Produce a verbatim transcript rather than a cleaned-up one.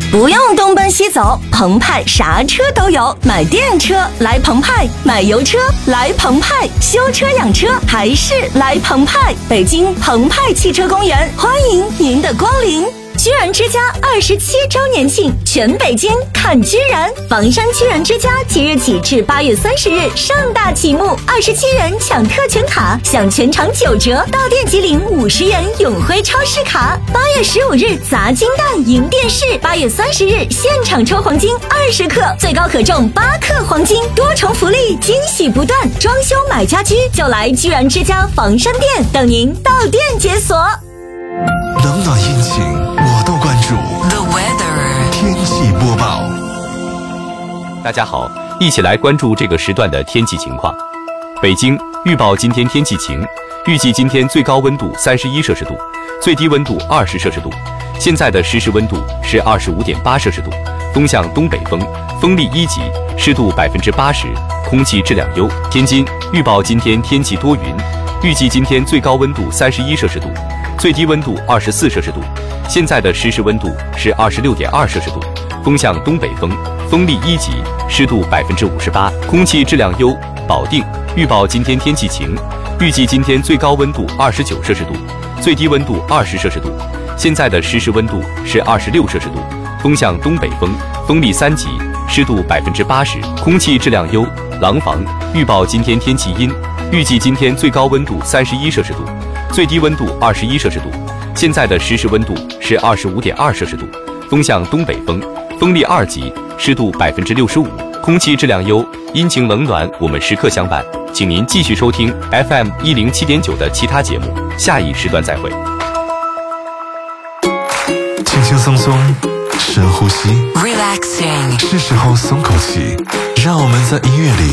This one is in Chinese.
不用东奔西走，澎湃啥车都有。买电车来澎湃，买油车来澎湃，修车养车还是来澎湃。北京澎湃汽车公园欢迎您的光临。居然之家二十七周年庆，全北京看居然！房山居然之家即日起至八月三十日盛大启幕，二十七元抢特权卡，享全场九折，到店即领五十元永辉超市卡。八月十五日砸金蛋赢电视，八月三十日现场抽黄金二十克，最高可中八克黄金，多重福利，惊喜不断。装修买家居就来居然之家房山店，等您到店解锁。 冷暖阴晴我都关注。 The weather 天气播报。 大家好，一起来关注这个时段的天气情况。北京预报今天天气晴，预计今天最高温度三十一摄氏度，最低温度二十摄氏度。现在的实时温度是二十五点八摄氏度，风向东北风，风力一级，湿度百分之八十，空气质量优。天津预报今天天气多云，预计今天最高温度三十一摄氏度，最低温度二十四摄氏度。现在的实时温度是二十六点二摄氏度，风向东北风，风力一级，湿度百分之五十八，空气质量优。保定预报今天天气晴，预计今天最高温度二十九摄氏度，最低温度二十摄氏度。现在的实时温度是二十六摄氏度，风向东北风，风力三级，湿度百分之八十，空气质量优。廊坊预报今天天气阴，预计今天最高温度三十一摄氏度，最低温度二十一摄氏度。现在的实时温度是二十五点二摄氏度，风向东北风，风力二级，湿度百分之六十五，空气质量优。阴晴冷暖，我们时刻相伴。请您继续收听 F M 一零七点九的其他节目，下一时段再会。 轻轻松松，深呼吸 relaxing 是时候松口气，让我们在音乐里